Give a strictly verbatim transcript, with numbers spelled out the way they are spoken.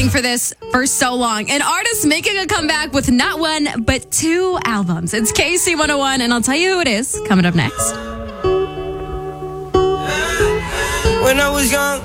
waiting for this for so long. An artist making a comeback with not one, but two albums. It's K C one oh one, and I'll tell you who it is coming up next. When I was young,